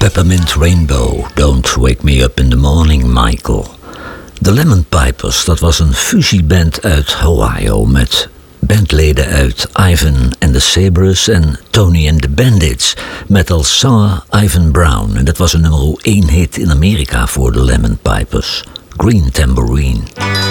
Peppermint Rainbow, Don't Wake Me Up in the Morning, Michael. De Lemon Pipers, dat was een fusieband uit Ohio met bandleden uit Ivan and the Sabres en Tony and the Bandits, met als zanger Ivan Brown. En dat was een nummer 1 hit in Amerika voor de Lemon Pipers, Green Tambourine.